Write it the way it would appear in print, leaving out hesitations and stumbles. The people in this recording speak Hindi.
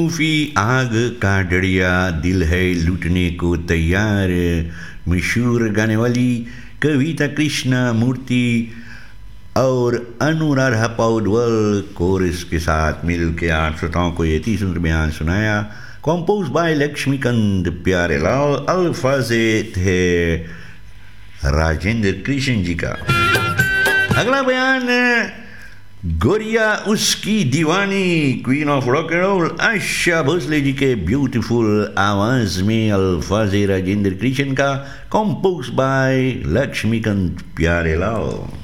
सूफी आग का डरिया दिल है लूटने को तैयार, मशहूर गाने वाली कविता कृष्णा मूर्ति और अनुराधा पौडवाल कोरस के साथ मिल के आठ श्रोताओं को ये 30 बयान सुनाया। कंपोज बाय लक्ष्मीकांत प्यारेलाल, अल्फाजे थे राजेंद्र कृष्ण जी का। अगला बयान गोरिया उसकी दीवानी queen of rock and role Asha Bhosle ji के ब्यूटीफुल आवाज में अल्फाजे राजेंद्र कृष्ण का, कंपोज बाय लक्ष्मीकांत प्यारेलाल।